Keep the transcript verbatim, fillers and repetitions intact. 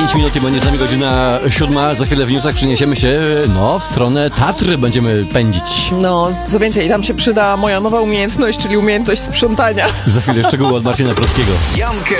pięć minut i będzie z nami godzina siódma. Za chwilę w newsach przeniesiemy się, no, w stronę Tatry będziemy pędzić. No, co więcej, tam się przyda moja nowa umiejętność, czyli umiejętność sprzątania. Za chwilę szczegóły od Marcina Proskiego.